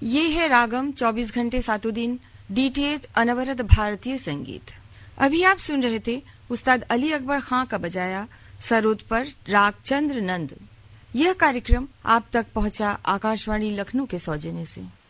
ये है रागम 24 घंटे सातों दिन डीटीएच अनवरत भारतीय संगीत। अभी आप सुन रहे थे उस्ताद अली अकबर खां का बजाया सरोद पर राग चंद्र नंद। यह कार्यक्रम आप तक पहुंचा आकाशवाणी लखनऊ के सौजन्य से।